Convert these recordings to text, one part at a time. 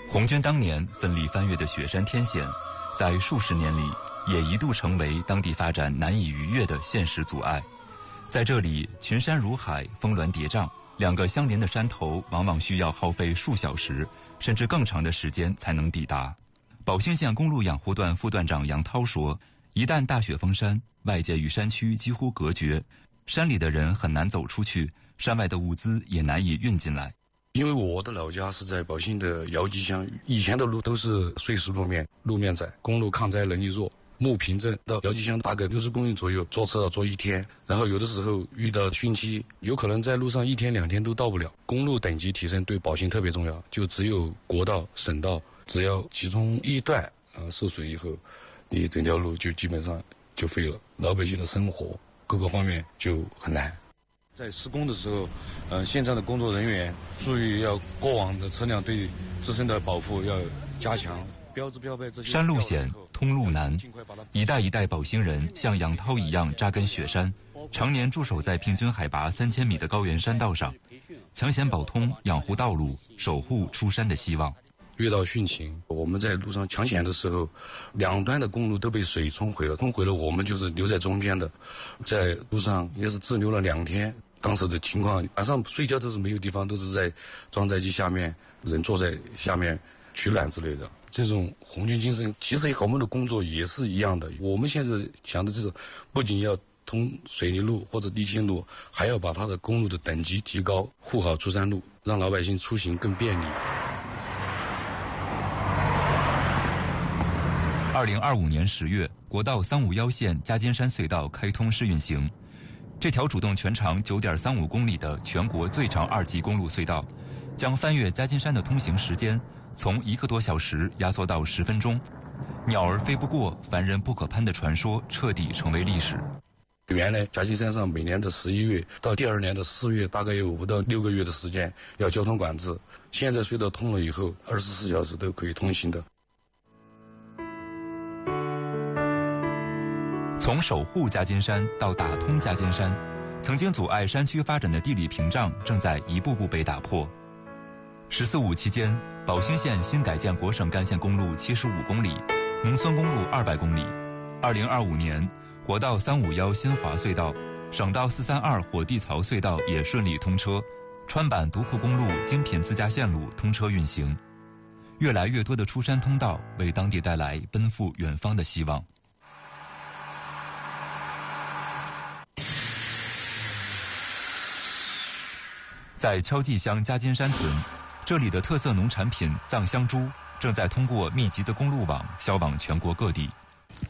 红军当年奋力翻越的雪山天险，在数十年里也一度成为当地发展难以逾越的现实阻碍。在这里，群山如海，峰峦叠嶂，两个相连的山头往往需要耗费数小时甚至更长的时间才能抵达。宝兴县公路养护段副段长杨涛说，一旦大雪封山，外界与山区几乎隔绝，山里的人很难走出去，山外的物资也难以运进来。 因为我的老家是在宝兴的姚集乡，以前的路都是碎石路面，路面窄，公路抗灾能力弱。木坪镇到姚集乡大概60公里左右，坐车要坐1天，然后有的时候遇到汛期，有可能在路上1天2天都到不了。公路等级提升对宝兴特别重要，就只有国道、省道，只要其中一段受损以后，你整条路就基本上就废了，老百姓的生活各个方面就很难。在施工的时候，现场的工作人员注意要过往的车辆对自身的保护要加强，标志标配这些。 山路险，通路难，一代一代宝兴人像杨涛一样扎根雪山，常年驻守在平均海拔3000米的高原山道上，抢险保通，养护道路，守护出山的希望。 遇到汛情，我们在路上抢险的时候，两端的公路都被水冲毁了，我们就是留在中间的，在路上也是滞留了2天。当时的情况，晚上睡觉都是没有地方，都是在装载机下面，人坐在下面取暖之类的。这种红军精神，其实和我们的工作也是一样的。我们现在想的就是，不仅要通水泥路或者地心路，还要把它的公路的等级提高，护好出山路，让老百姓出行更便利。 2025年10月，国道351线加金山隧道开通试运行。这条主动全长9.35公里的全国最长2级公路隧道，将翻越加金山的通行时间从1个多小时压缩到10分钟。鸟儿飞不过，凡人不可攀的传说彻底成为历史。 原来加金山上每年的11月到第2年的4月，大概有5到6个月的时间要交通管制。现在隧道通了以后，24小时都可以通行的。 从守护加金山到打通加金山，曾经阻碍山区发展的地理屏障正在一步步被打破。“14·5”期间，宝兴县新改建国省干线公路75公里，农村公路200公里。2025年，国道351新华隧道、省道432火地槽隧道也顺利通车，川版独库公路精品自驾线路通车运行。越来越多的出山通道为当地带来奔赴远方的希望。在敲记乡加金山村，这里的特色农产品藏香猪正在通过密集的公路网销往全国各地。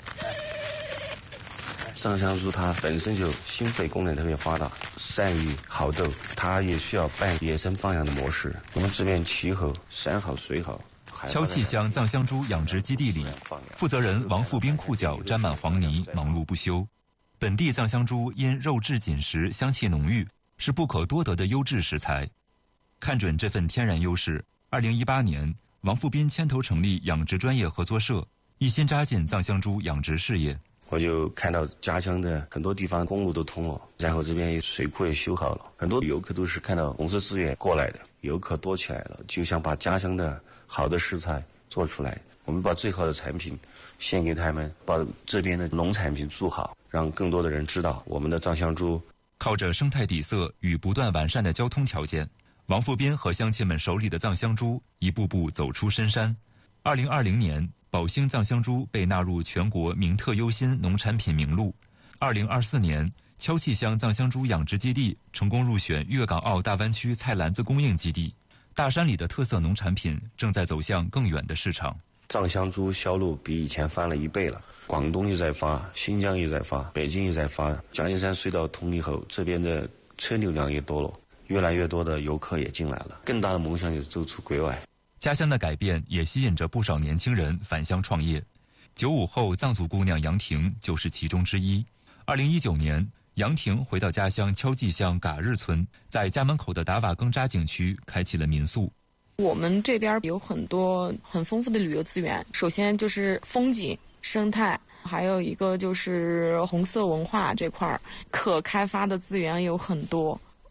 藏香猪它本身就心肺功能特别发达，善于好斗，它也需要办野生放养的模式。我们这边气候山好水好。 敲气乡藏香猪养殖基地里，负责人王富斌裤脚沾满黄泥，忙碌不休。本地藏香猪因肉质紧实，香气浓郁，是不可多得的优质食材。看准这份天然优势，2018年，王富斌牵头成立养殖专业合作社，一心扎进藏香猪养殖事业。 我就看到家乡的很多地方公路都通了，然后这边水库也修好了，很多游客都是看到红色资源过来的，游客多起来了，就想把家乡的好的食材做出来。我们把最好的产品献给他们，把这边的农产品做好，让更多的人知道我们的藏香猪。 靠着生态底色与不断完善的交通条件，王富斌和乡亲们手里的藏香猪一步步走出深山。2020年，宝兴藏香猪被纳入全国名特优新农产品名录。2024年，敲气乡藏香猪养殖基地成功入选粤港澳大湾区菜篮子供应基地。大山里的特色农产品正在走向更远的市场。 藏香猪销路比以前翻了1倍了。广东也在发，新疆也在发，北京也在发。加金山隧道通以后，这边的车流量也多了，越来越多的游客也进来了。更大的梦想就是走出国外。 家乡的改变也吸引着不少年轻人返乡创业。95后藏族姑娘杨婷就是其中之一。2019年，杨婷回到家乡敲记乡嘎日村，在家门口的达瓦更扎景区开启了民宿。 我们这边有很多很丰富的旅游资源，首先就是风景、生态，还有一个就是红色文化这块可开发的资源有很多。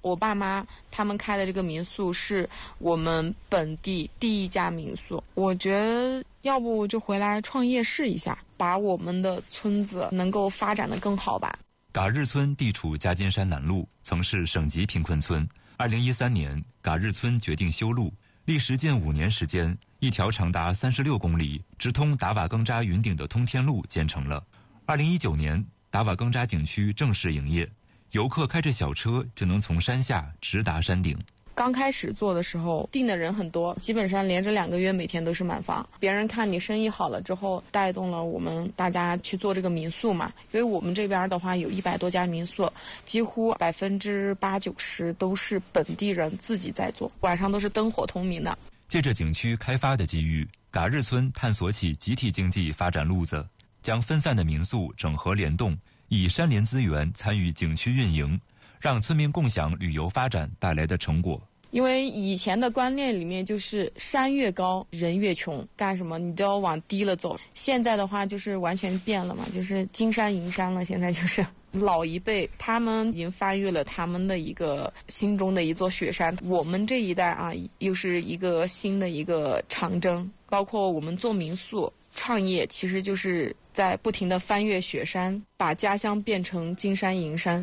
我爸妈他们开的这个民宿是我们本地第一家民宿，我觉得要不就回来创业试一下，把我们的村子能够发展得更好吧。 嘎日村地处嘉金山南麓，曾是省级贫困村。2013年，嘎日村决定修路，历时近5年时间，一条长达36公里、直通达瓦更扎云顶的通天路建成了。2019年，达瓦更扎景区正式营业，游客开着小车就能从山下直达山顶。 刚开始做的时候订的人很多，基本上连着2个月每天都是满房。别人看你生意好了之后，带动了我们大家去做这个民宿嘛。因为我们这边的话有100多家民宿，几乎80%-90%都是本地人自己在做，晚上都是灯火通明的。 借着景区开发的机遇，嘎日村探索起集体经济发展路子，将分散的民宿整合联动，以山林资源参与景区运营，让村民共享旅游发展带来的成果。 因为以前的观念里面就是山越高人越穷，干什么你都要往低了走。现在的话就是完全变了嘛，就是金山银山了。现在就是老一辈他们已经翻越了他们的一个心中的一座雪山，我们这一代啊又是一个新的一个长征。包括我们做民宿创业，其实就是在不停地翻越雪山，把家乡变成金山银山。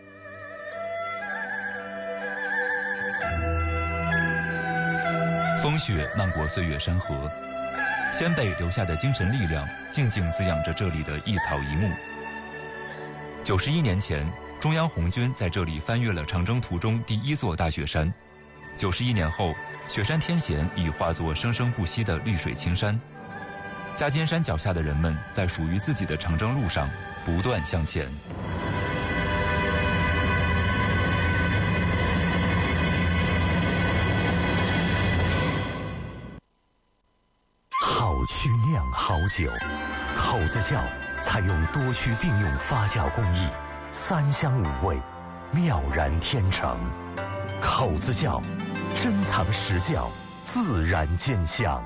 风雪漫过岁月山河，先辈留下的精神力量静静滋养着这里的一草一木。91年前，中央红军在这里翻越了长征途中第1座大雪山。91年后，雪山天险已化作生生不息的绿水青山。嘉金山脚下的人们在属于自己的长征路上不断向前。 好曲酿好酒，口子窖采用多区并用发酵工艺，3香5味，妙然天成。口子窖，珍藏实窖，自然见香。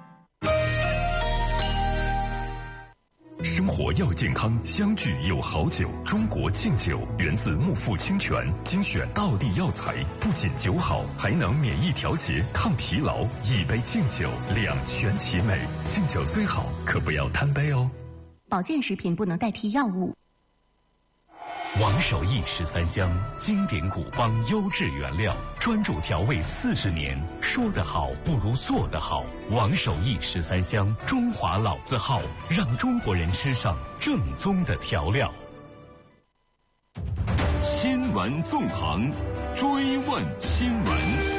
生活要健康，相聚有好酒。中国敬酒源自木富清泉，精选道地药材，不仅酒好，还能免疫调节、抗疲劳。一杯敬酒，两全其美。敬酒虽好，可不要贪杯哦。 保健食品不能代替药物。 王守义13香，经典古方优质原料，专注调味40年。说得好不如做得好。王守义13香，中华老字号，让中国人吃上正宗的调料。 新闻纵横，追问新闻。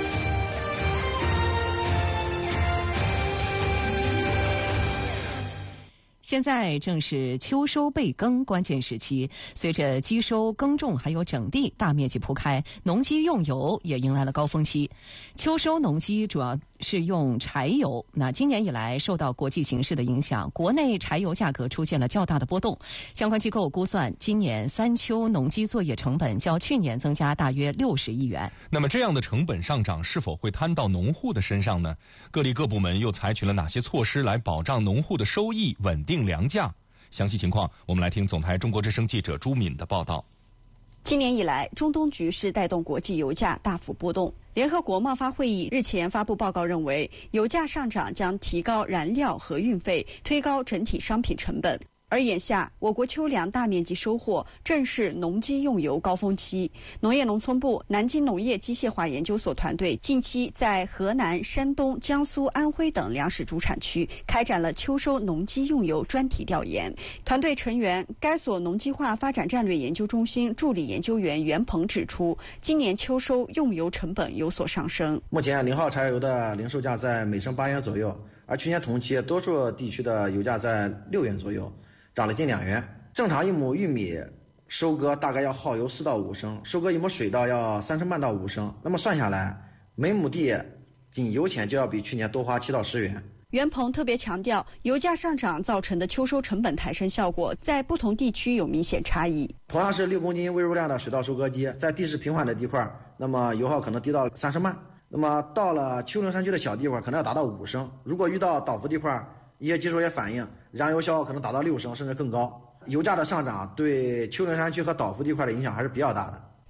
现在正是秋收备耕关键时期，随着机收、耕种还有整地大面积铺开，农机用油也迎来了高峰期。秋收农机主要是用柴油，那今年以来受到国际形势的影响，国内柴油价格出现了较大的波动。相关机构估算，今年3秋农机作业成本较去年增加大约60亿元。 那么这样的成本上涨是否会摊到农户的身上呢？各地各部门又采取了哪些措施来保障农户的收益稳定粮价？详细情况我们来听总台中国之声记者朱敏的报道。 今年以来，中东局势带动国际油价大幅波动。联合国贸发会议日前发布报告认为，油价上涨将提高燃料和运费，推高整体商品成本。而眼下，我国秋粮大面积收获，正是农机用油高峰期。农业农村部南京农业机械化研究所团队近期在河南、山东、江苏、安徽等粮食主产区开展了秋收农机用油专题调研。团队成员该所农机化发展战略研究中心助理研究员袁鹏指出，今年秋收用油成本有所上升。 目前0号柴油的零售价在每升8元左右，而去年同期多数地区的油价在6元左右，涨了近2元。正常一亩玉米收割大概要耗油4到5升，收割一亩水稻要3升半到5升。那么算下来，每亩地仅油钱就要比去年多花7到10元。 袁鹏特别强调，油价上涨造成的秋收成本抬升效果在不同地区有明显差异。 同样是6公斤微入量的水稻收割机，在地势平缓的地块，那么油耗可能低到3升半。那么到了丘陵山区的小地块，可能要达到5升。如果遇到倒伏地块，一些技术也反映，燃油消耗可能达到6升甚至更高。油价的上涨对丘陵山区和倒伏地块的影响还是比较大的。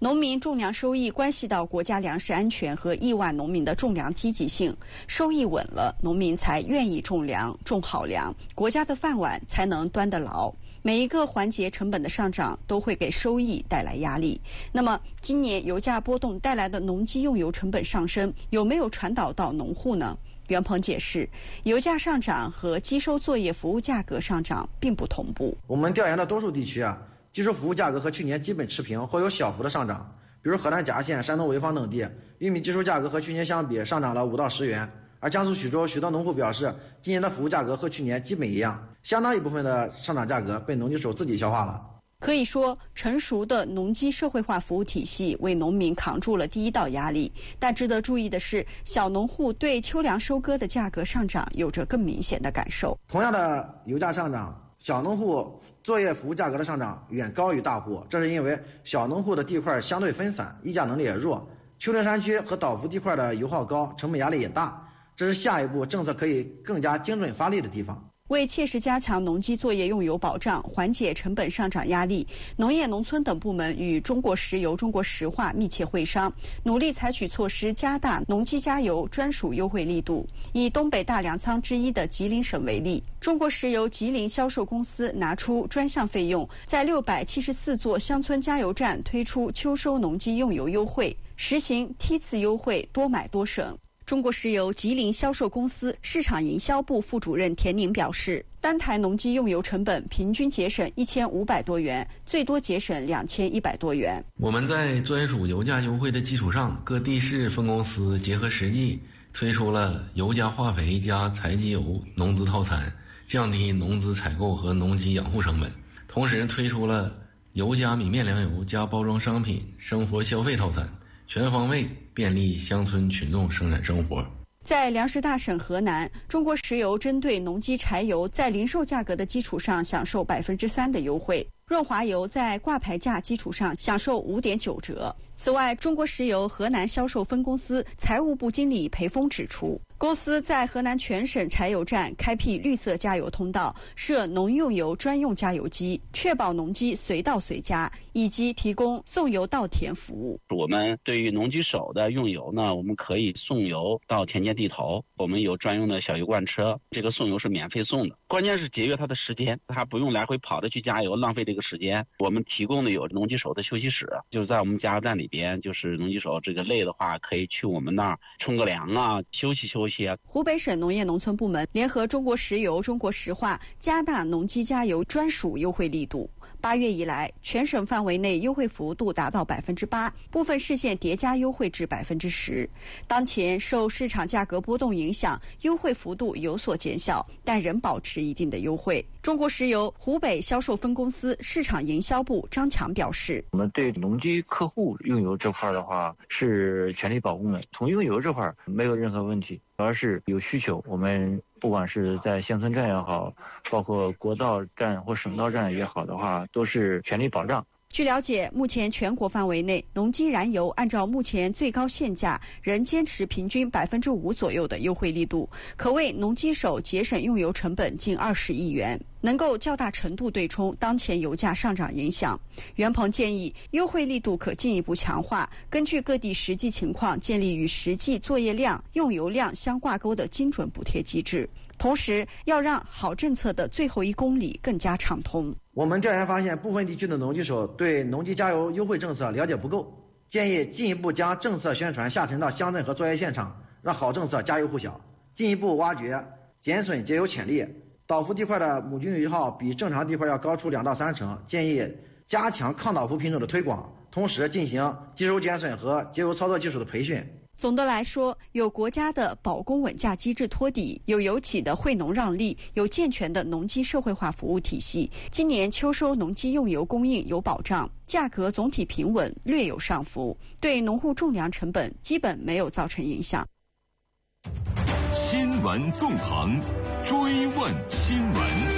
农民种粮收益关系到国家粮食安全和亿万农民的种粮积极性，收益稳了，农民才愿意种粮，种好粮，国家的饭碗才能端得牢。每一个环节成本的上涨都会给收益带来压力。那么，今年油价波动带来的农机用油成本上升，有没有传导到农户呢？袁鹏解释，油价上涨和机收作业服务价格上涨并不同步。 我们调研的多数地区机收服务价格和去年基本持平或有小幅的上涨，比如河南夹县、山东潍坊等地，玉米机收价格和去年相比上涨了5到10元。而江苏徐州许多农户表示，今年的服务价格和去年基本一样，相当一部分的上涨价格被农机手自己消化了。 可以说，成熟的农机社会化服务体系为农民扛住了第一道压力。但值得注意的是，小农户对秋粮收割的价格上涨有着更明显的感受。 同样的油价上涨，小农户作业服务价格的上涨远高于大户，这是因为小农户的地块相对分散，议价能力也弱，丘陵山区和倒伏地块的油耗高，成本压力也大，这是下一步政策可以更加精准发力的地方。 为切实加强农机作业用油保障，缓解成本上涨压力，农业农村等部门与中国石油、中国石化密切会商，努力采取措施加大农机加油专属优惠力度。以东北大粮仓之一的吉林省为例，中国石油吉林销售公司拿出专项费用，在674座乡村加油站推出秋收农机用油优惠，实行梯次优惠，多买多省。中国石油吉林销售公司市场营销部副主任田宁表示，单台农机用油成本平均节省1500多元，最多节省2100多元。 我们在专属油价优惠的基础上，各地市分公司结合实际，推出了油加化肥加柴机油农资套餐，降低农资采购和农机养护成本。同时推出了油加米面粮油加包装商品生活消费套餐，全方位便利乡村群众生产生活。 在粮食大省河南，中国石油针对农机柴油在零售价格的基础上享受3%的优惠，润滑油在挂牌价基础上享受5.9折。此外，中国石油河南销售分公司财务部经理裴峰指出，公司在河南全省柴油站开辟绿色加油通道，设农用油专用加油机，确保农机随到随加，以及提供送油到田服务。 我们对于农机手的用油呢，我们可以送油到田间地头，我们有专用的小油罐车，这个送油是免费送的。关键是节约他的时间，他不用来回跑着去加油，浪费这个时间。我们提供的有农机手的休息室，就是在我们加油站里边，就是农机手这个累的话，可以去我们那儿冲个凉啊，休息休息。 湖北省农业农村部门联合中国石油、中国石化，加大农机加油专属优惠力度。8月以来，全省范围内优惠幅度达到8%，部分市县叠加优惠至10%。当前受市场价格波动影响，优惠幅度有所减小，但仍保持一定的优惠。中国石油湖北销售分公司市场营销部张强表示， 我们对农机客户用油这块的话是全力保供的，从用油这块没有任何问题，而是有需求，我们不管是在乡村站也好，包括国道站或省道站也好的话，都是全力保障。 据了解，目前全国范围内，农机燃油按照目前最高限价，仍坚持平均5%左右的优惠力度，可为农机手节省用油成本近20亿元，能够较大程度对冲当前油价上涨影响。袁鹏建议，优惠力度可进一步强化，根据各地实际情况，建立与实际作业量、用油量相挂钩的精准补贴机制。同时，要让好政策的最后1公里更加畅通。 我们调研发现，部分地区的农机手对农机加油优惠政策了解不够，建议进一步将政策宣传下沉到乡镇和作业现场，让好政策家喻户晓，进一步挖掘减损节油潜力。倒伏地块的亩均油耗比正常地块要高出2到3成，建议加强抗倒伏品种的推广，同时进行机收减损和节油操作技术的培训。 总的来说，有国家的保供稳价机制托底，有油企的惠农让利，有健全的农机社会化服务体系，今年秋收农机用油供应有保障，价格总体平稳，略有上浮，对农户种粮成本基本没有造成影响。 新闻纵横，追问新闻。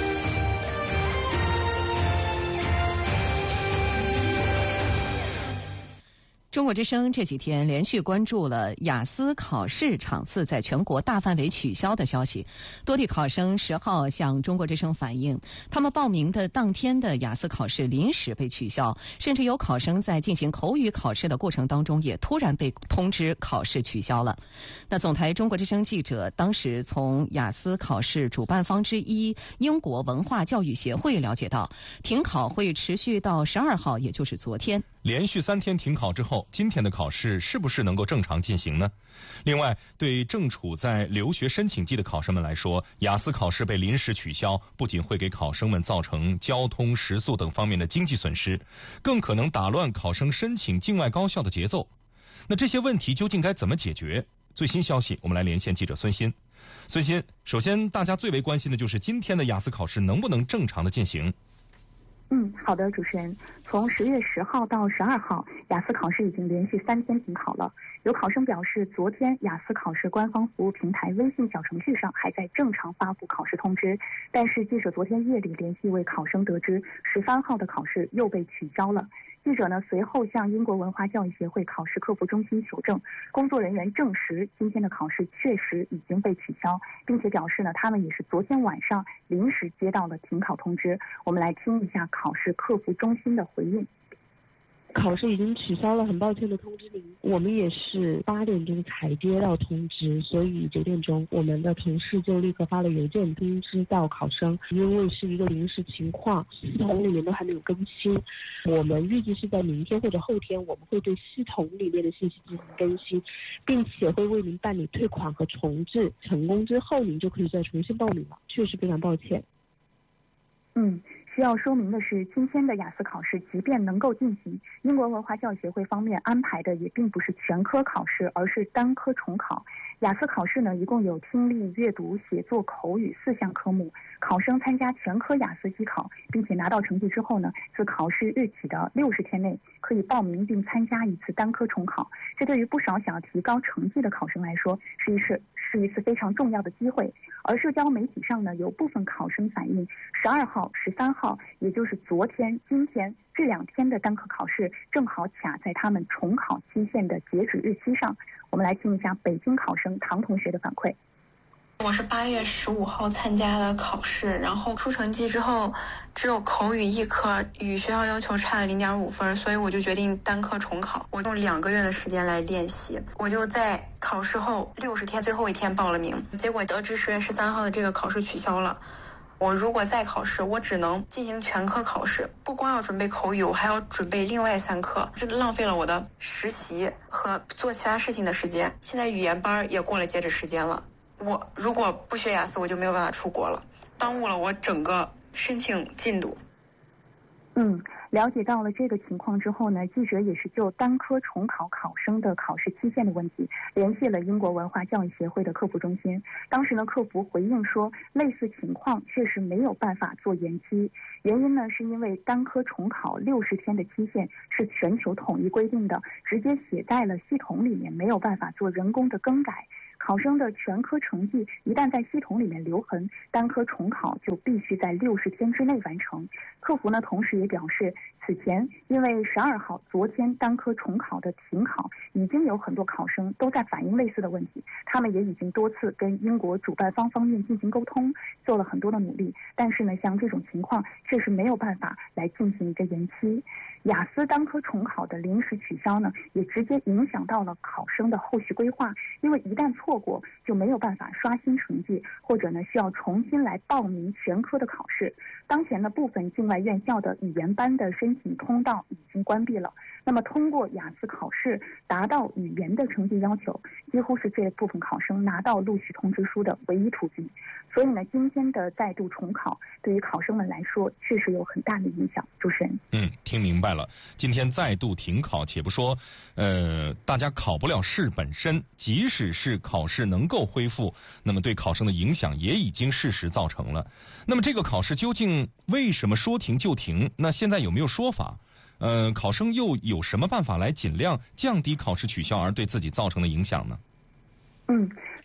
中国之声这几天连续关注了雅思考试场次在全国大范围取消的消息。多地考生10号向中国之声反映，他们报名的当天的雅思考试临时被取消，甚至有考生在进行口语考试的过程当中也突然被通知考试取消了。那总台中国之声记者当时从雅思考试主办方之一英国文化教育协会了解到，停考会持续到12号，也就是昨天。 连续3天停考之后，今天的考试是不是能够正常进行呢？另外，对正处在留学申请季的考生们来说，雅思考试被临时取消，不仅会给考生们造成交通、食宿等方面的经济损失，更可能打乱考生申请境外高校的节奏。那这些问题究竟该怎么解决？最新消息，我们来连线记者孙鑫。孙鑫，首先大家最为关心的就是今天的雅思考试能不能正常的进行？ 好的，主持人。从10月10号到12号，雅思考试已经连续3天停考了。有考生表示，昨天雅思考试官方服务平台微信小程序上还在正常发布考试通知，但是记者昨天夜里联系一位考生得知，13号的考试又被取消了。记者呢随后向英国文化教育协会考试客服中心求证，工作人员证实今天的考试确实已经被取消，并且表示呢他们也是昨天晚上临时接到了停考通知。我们来听一下考试客服中心的回应。 考试已经取消了，很抱歉的通知您。我们也是8点钟才接到通知，所以9点钟我们的同事就立刻发了邮件通知到考生，因为是一个临时情况，系统里面都还没有更新。我们预计是在明天或者后天，我们会对系统里面的信息进行更新，并且会为您办理退款和重置。成功之后，您就可以再重新报名了。确实非常抱歉。 需要说明的是，今天的雅思考试即便能够进行，英国文化教育协会方面安排的也并不是全科考试，而是单科重考。雅思考试呢，一共有听力、阅读、写作、口语4项科目。考生参加全科雅思机考，并且拿到成绩之后呢，自考试日起的60天内可以报名并参加一次单科重考。这对于不少想要提高成绩的考生来说，是一次非常重要的机会。而社交媒体上呢，有部分考生反映，12号、13号，也就是昨天、今天这2天的单科考试，正好卡在他们重考期限的截止日期上。我们来听一下北京考生唐同学的反馈。 我是8月15号参加的考试，然后出成绩之后，只有口语1科与学校要求差了0.5分，所以我就决定单科重考。我用2个月的时间来练习，我就在考试后60天最后一天报了名，结果得知10月13号的这个考试取消了。我如果再考试，我只能进行全科考试，不光要准备口语，我还要准备另外3科，这浪费了我的实习和做其他事情的时间。现在语言班也过了截止时间了，我如果不学雅思，我就没有办法出国了，耽误了我整个申请进度。 了解到了这个情况之后呢，记者也是就单科重考考生的考试期限的问题联系了英国文化教育协会的客服中心。当时呢，客服回应说，类似情况确实没有办法做延期，原因呢是因为单科重考60天的期限是全球统一规定的，直接写在了系统里面，没有办法做人工的更改。考生的全科成绩一旦在系统里面留痕，单科重考就必须在60天之内完成。客服呢，同时也表示，此前因为12号昨天单科重考的停考，已经有很多考生都在反映类似的问题，他们也已经多次跟英国主办方面进行沟通，做了很多的努力，但是呢，像这种情况确实没有办法来进行一个延期。雅思单科重考的临时取消呢，也直接影响到了考生的后续规划，因为一旦错过就没有办法刷新成绩，或者呢需要重新来报名全科的考试。当前呢，部分境外院校的语言班的申请通道已经关闭了，那么通过雅思考试达到语言的成绩要求，几乎是这部分考生拿到录取通知书的唯一途径。所以呢，今天的再度重考对于考生们来说确实有很大的影响。主持人， 听明白了。今天再度停考，且不说，大家考不了试本身，即使是考试能够恢复，那么对考生的影响也已经事实造成了。那么这个考试究竟为什么说停就停？那现在有没有说法？考生又有什么办法来尽量降低考试取消而对自己造成的影响呢？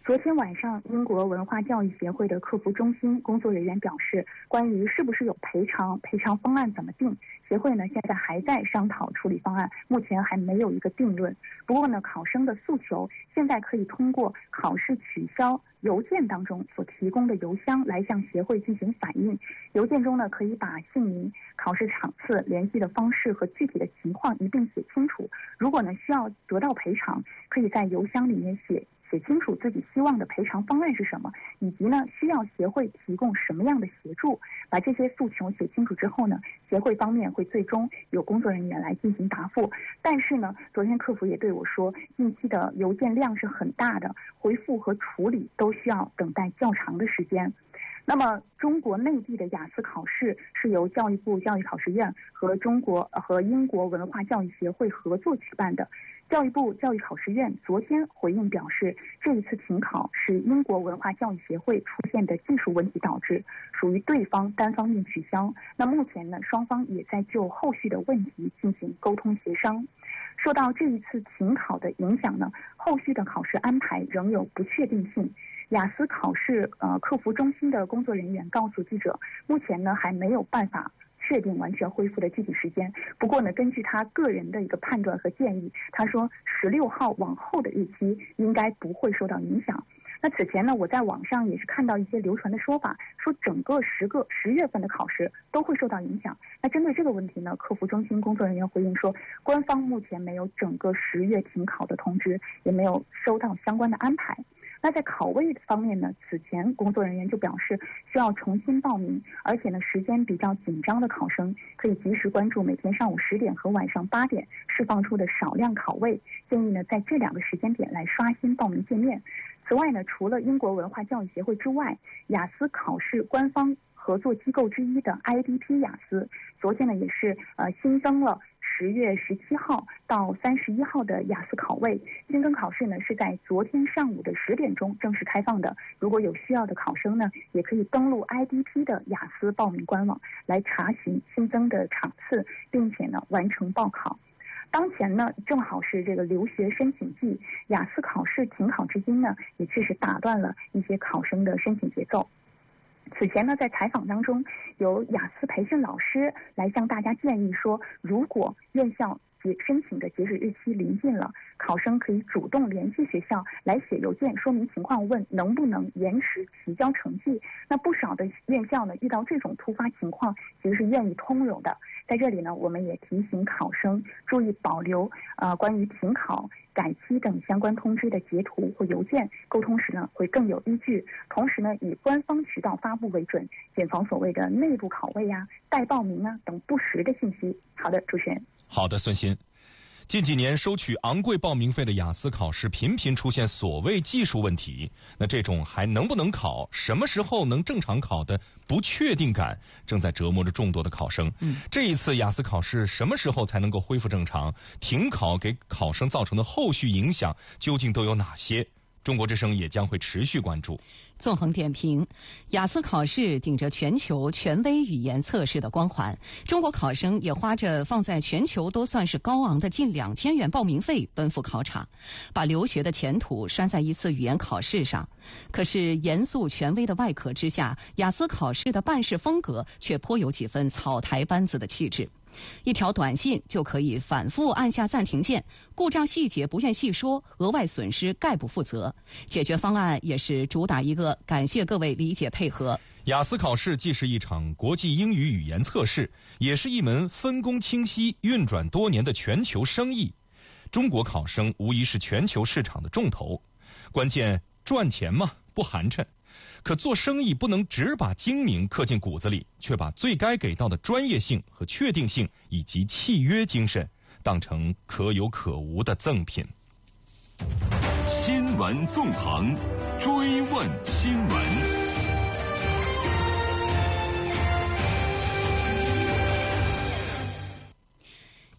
昨天晚上，英国文化教育协会的客服中心工作人员表示，关于是不是有赔偿方案怎么定，协会呢现在还在商讨处理方案，目前还没有一个定论。不过呢，考生的诉求现在可以通过考试取消邮件当中所提供的邮箱来向协会进行反映。邮件中呢可以把姓名、考试场次、联系的方式和具体的情况一并写清楚。如果呢需要得到赔偿，可以在邮箱里面写清楚自己希望的赔偿方案是什么，以及呢需要协会提供什么样的协助。把这些诉求写清楚之后呢，协会方面会最终有工作人员来进行答复。但是呢，昨天客服也对我说，近期的邮件量是很大的，回复和处理都需要等待较长的时间。那么中国内地的雅思考试是由教育部教育考试院和英国文化教育协会合作举办的。教育部教育考试院昨天回应表示，这一次停考是英国文化教育协会出现的技术问题导致，属于对方单方面取消。那目前呢，双方也在就后续的问题进行沟通协商。受到这一次停考的影响呢，后续的考试安排仍有不确定性。雅思考试客服中心的工作人员告诉记者，目前呢还没有办法确定完全恢复的具体时间。不过呢，根据他个人的一个判断和建议，他说16号往后的日期应该不会受到影响。那此前呢，我在网上也是看到一些流传的说法，说整个10月份的考试都会受到影响。那针对这个问题呢，客服中心工作人员回应说，官方目前没有整个10月停考的通知，也没有收到相关的安排。那在考位方面呢，此前工作人员就表示需要重新报名，而且呢时间比较紧张的考生可以及时关注每天上午10点和晚上8点释放出的少量考位，建议呢在这2个时间点来刷新报名界面。此外呢，除了英国文化教育协会之外，雅思考试官方合作机构之一的 IDP 雅思，昨天呢也是新增了10月17号到31号的雅思考位。新增考试呢是在昨天上午的10点钟正式开放的。如果有需要的考生呢，也可以登录 IDP 的雅思报名官网来查询新增的场次，并且呢完成报考。当前呢正好是这个留学申请季，雅思考试停考至今呢，也确实打断了一些考生的申请节奏。此前呢，在采访当中，有雅思培训老师来向大家建议说，如果院校申请的截止日期临近了，考生可以主动联系学校来写邮件说明情况，问能不能延迟提交成绩。那不少的院校呢，遇到这种突发情况，其实是愿意通融的。在这里呢，我们也提醒考生注意保留关于停考、改期等相关通知的截图或邮件，沟通时呢会更有依据。同时呢，以官方渠道发布为准，谨防所谓的内部考位代报名等不实的信息。好的，主持人。 好的，孙鑫。近几年收取昂贵报名费的雅思考试频频出现所谓技术问题，那这种还能不能考、什么时候能正常考的不确定感正在折磨着众多的考生。这一次雅思考试什么时候才能够恢复正常？停考给考生造成的后续影响究竟都有哪些？中国之声也将会持续关注。 纵横点评，雅思考试顶着全球权威语言测试的光环，中国考生也花着放在全球都算是高昂的近2000元报名费奔赴考场，把留学的前途拴在一次语言考试上。可是严肃权威的外壳之下，雅思考试的办事风格却颇有几分草台班子的气质。一条短信就可以反复按下暂停键，故障细节不愿细说，额外损失概不负责。解决方案也是主打一个感谢各位理解配合。 雅思考试既是一场国际英语语言测试，也是一门分工清晰、运转多年的全球生意。中国考生无疑是全球市场的重头，关键赚钱嘛，不寒碜。可做生意不能只把精明刻进骨子里，却把最该给到的专业性和确定性以及契约精神当成可有可无的赠品。 新闻纵横，追问新闻。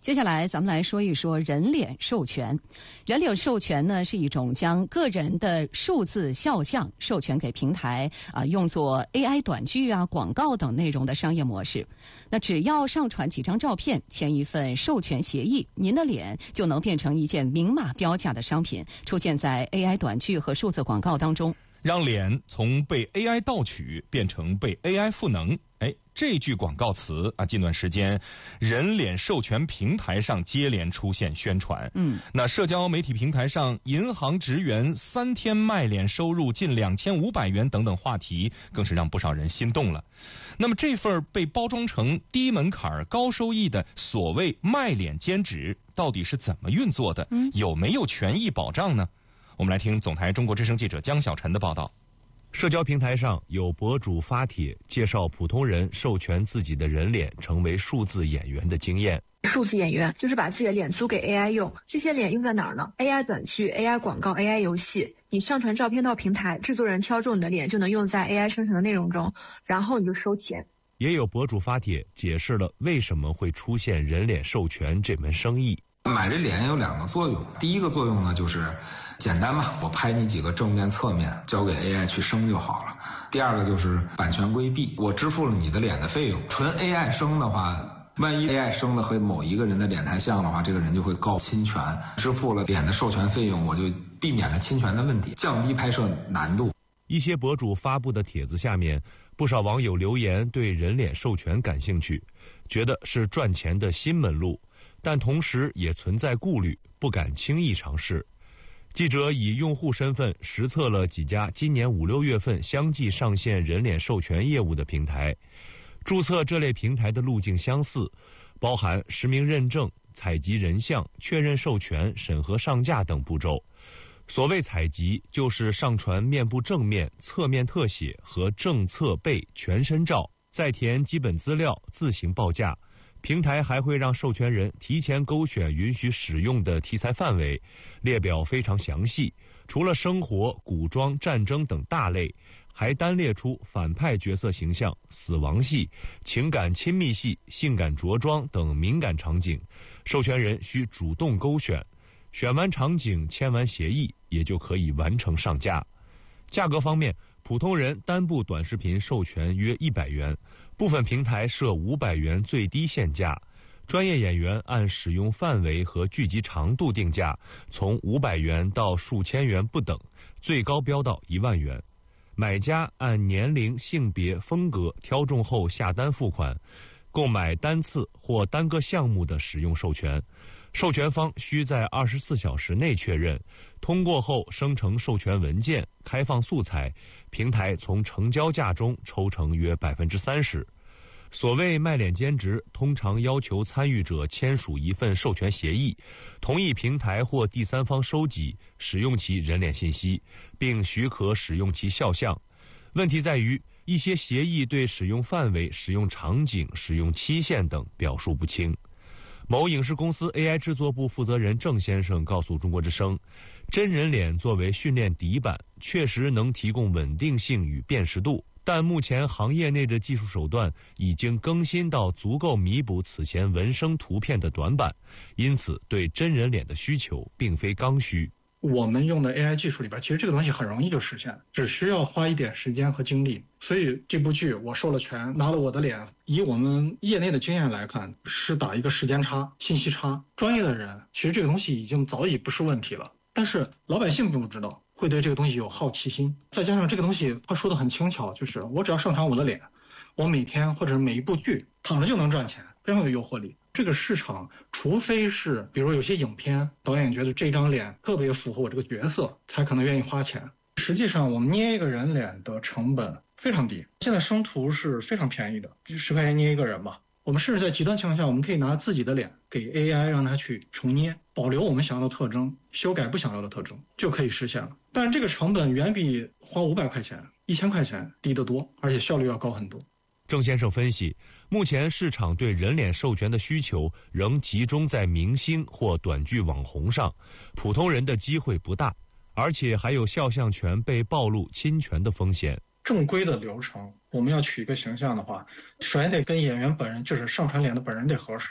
接下来咱们来说一说人脸授权。人脸授权呢是一种将个人的数字肖像授权给平台用作 AI 短剧广告等内容的商业模式。那只要上传几张照片，签一份授权协议，您的脸就能变成一件明码标价的商品，出现在 AI 短剧和数字广告当中， 让脸从被 AI 盗取变成被 AI 赋能。这句广告词近段时间人脸授权平台上接连出现宣传。那社交媒体平台上银行职员3天卖脸收入近2500元等等话题，更是让不少人心动了。那么这份被包装成低门槛高收益的所谓卖脸兼职，到底是怎么运作的？有没有权益保障呢？我们来听总台中国之声记者江小晨的报道。 社交平台上有博主发帖介绍普通人授权自己的人脸成为数字演员的经验。 数字演员就是把自己的脸租给 AI 用，这些脸用在哪儿呢？ AI 短剧、AI 广告、AI 游戏。你上传照片到平台，制作人挑中你的脸就能用在 AI 生成的内容中，然后你就收钱。 也有博主发帖解释了为什么会出现人脸授权这门生意。 买这脸有2个作用，第一个作用呢就是简单嘛，我拍你几个正面侧面交给 AI 去生就好了。第二个就是版权规避，我支付了你的脸的费用。纯 AI 生的话，万一 AI 生的和某一个人的脸太像的话，这个人就会告侵权，支付了脸的授权费用，我就避免了侵权的问题，降低拍摄难度。 一些博主发布的帖子下面，不少网友留言对人脸授权感兴趣，觉得是赚钱的新门路，但同时也存在顾虑，不敢轻易尝试。记者以用户身份实测了几家今年5、6月份相继上线人脸授权业务的平台。注册这类平台的路径相似，包含实名认证、采集人像、确认授权、审核上架等步骤。所谓采集，就是上传面部正面、侧面特写和正侧背全身照，再填基本资料，自行报价。平台还会让授权人提前勾选允许使用的题材范围，列表非常详细，除了生活、古装、战争等大类，还单列出反派角色形象、死亡戏、情感亲密戏、性感着装等敏感场景，授权人需主动勾选，选完场景签完协议，也就可以完成上架。价格方面，普通人单部短视频授权约100元，部分平台设500元最低限价，专业演员按使用范围和剧集长度定价，从500元到数千元不等，最高飙到1万元。买家按年龄、性别、风格挑中后下单付款，购买单次或单个项目的使用授权。授权方需在24小时内确认，通过后生成授权文件，开放素材，平台从成交价中抽成约30%。所谓卖脸兼职，通常要求参与者签署一份授权协议，同意平台或第三方收集、使用其人脸信息，并许可使用其肖像。问题在于，一些协议对使用范围、使用场景、使用期限等表述不清。某影视公司 AI 制作部负责人郑先生告诉中国之声，真人脸作为训练底板，确实能提供稳定性与辨识度，但目前行业内的技术手段已经更新到足够弥补此前纹身图片的短板，因此对真人脸的需求并非刚需。 我们用的 AI 技术里边，其实这个东西很容易就实现，只需要花一点时间和精力。所以这部剧我授了权，拿了我的脸，以我们业内的经验来看，是打一个时间差、信息差。专业的人其实这个东西已经早已不是问题了，但是老百姓并不知道，会对这个东西有好奇心。再加上这个东西他说的很轻巧，就是我只要上传我的脸，我每天或者每一部剧躺着就能赚钱，非常有诱惑力。这个市场，除非是比如有些影片导演觉得这张脸特别符合我这个角色，才可能愿意花钱。实际上我们捏一个人脸的成本非常低，现在生图是非常便宜的，10块钱捏一个人吧。我们甚至在极端情况下，我们可以拿自己的脸给 AI 让它去重捏，保留我们想要的特征，修改不想要的特征，就可以实现了。但是这个成本远比花500块钱、1000块钱低得多，而且效率要高很多。 郑先生分析，目前市场对人脸授权的需求仍集中在明星或短剧网红上，普通人的机会不大，而且还有肖像权被暴露侵权的风险。 正规的流程，我们要取一个形象的话，首先得跟演员本人，就是上传脸的本人得核实吧。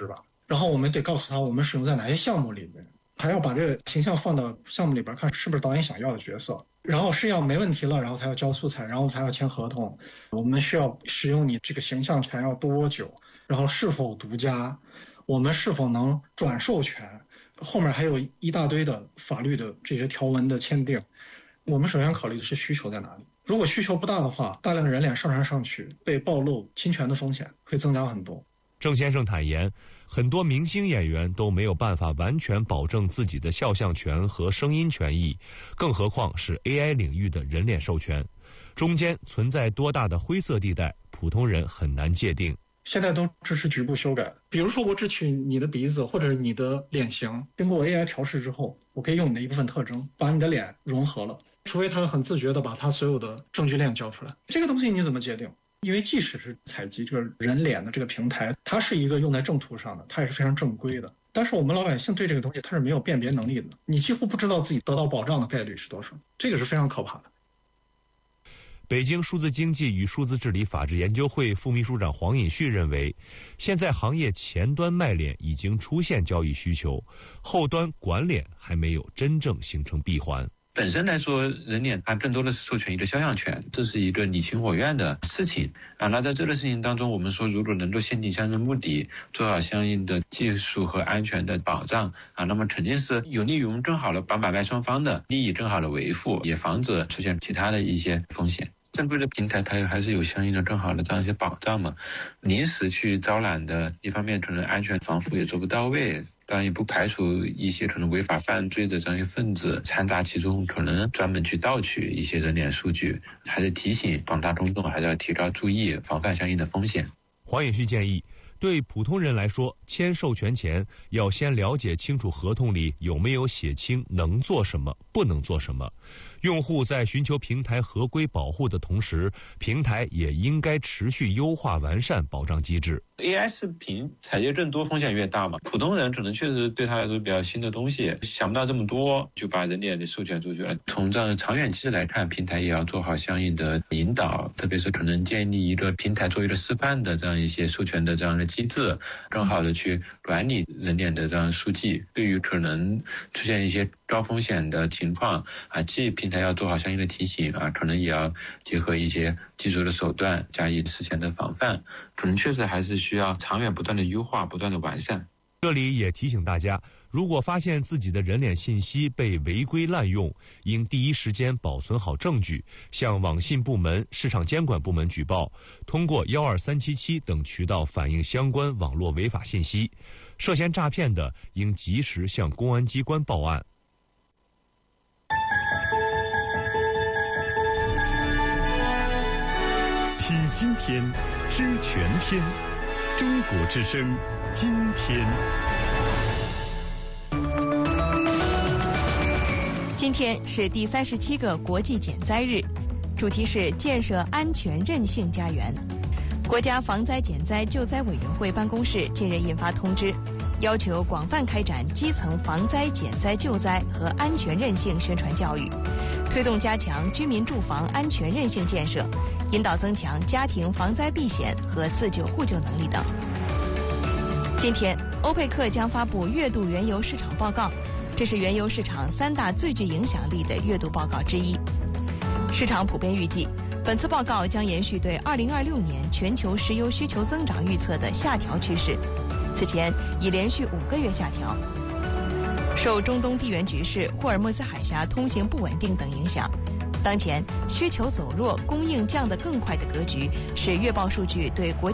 然后我们得告诉他我们使用在哪些项目里面，还要把这个形象放到项目里边看是不是导演想要的角色，然后是要没问题了，然后才要交素材，然后才要签合同。我们需要使用你这个形象权要多久，然后是否独家，我们是否能转授权，后面还有一大堆的法律的这些条文的签订。我们首先考虑的是需求在哪里，如果需求不大的话，大量的人脸上传上去被暴露侵权的风险会增加很多。 郑先生坦言，很多明星演员都没有办法完全保证自己的肖像权和声音权益，更何况是 AI 领域的人脸授权，中间存在多大的灰色地带，普通人很难界定。 现在都支持局部修改，比如说我只取你的鼻子或者你的脸型，经过 AI 调试之后，我可以用你的一部分特征把你的脸融合了，除非他很自觉的把他所有的证据链交出来。这个东西你怎么界定？因为即使是采集这个人脸的这个平台，它是一个用在正途上的，它也是非常正规的，但是我们老百姓对这个东西它是没有辨别能力的，你几乎不知道自己得到保障的概率是多少，这个是非常可怕的。 北京数字经济与数字治理法治研究会副秘书长黄尹旭认为，现在行业前端卖脸已经出现交易需求，后端管脸还没有真正形成闭环。 本身来说，人脸它更多的是授权一个肖像权，这是一个你情我愿的事情啊。那在这个事情当中，我们说如果能够限定相应的目的，做好相应的技术和安全的保障啊，那么肯定是有利于我们更好的把买卖双方的利益更好的维护，也防止出现其他的一些风险。正规的平台它还是有相应的更好的这样一些保障嘛。临时去招揽的，一方面可能安全防护也做不到位，当然也不排除一些可能违法犯罪的这样一些分子掺杂其中，可能专门去盗取一些人脸数据，还是提醒广大公众还是要提高注意，防范相应的风险。 黄尹旭建议，对普通人来说，签授权前要先了解清楚合同里有没有写清能做什么，不能做什么。用户在寻求平台合规保护的同时，平台也应该持续优化完善保障机制。 AI 视频采集更多，风险越大嘛。普通人可能确实对他来说比较新的东西，想不到这么多，就把人脸的授权出去了。从这样长远机制来看，平台也要做好相应的引导，特别是可能建立一个平台作为一个示范的这样一些授权的这样的机制，更好的去管理人脸的这样数据。对于可能出现一些高风险的情况啊，既平台要做好相应的提醒啊，可能也要结合一些技术的手段加以事前的防范，可能确实还是需要长远不断的优化，不断的完善。 这里也提醒大家，如果发现自己的人脸信息被违规滥用，应第一时间保存好证据，向网信部门、市场监管部门举报，通过12377等渠道反映相关网络违法信息。涉嫌诈骗的，应及时向公安机关报案。 听今天，知全天。中国之声，今天。 今天是第37个国际减灾日，主题是建设安全韧性家园。国家防灾减灾救灾委员会办公室近日印发通知，要求广泛开展基层防灾减灾救灾和安全韧性宣传教育，推动加强居民住房安全韧性建设，引导增强家庭防灾避险和自救互救能力等。今天，欧佩克将发布月度原油市场报告，这是原油市场3大最具影响力的月度报告之一。市场普遍预计，本次报告将延续对2026年全球石油需求增长预测的下调趋势，此前已连续5个月下调。受中东地缘局势、霍尔木兹海峡通行不稳定等影响，当前需求走弱、供应降得更快的格局，使月报数据对国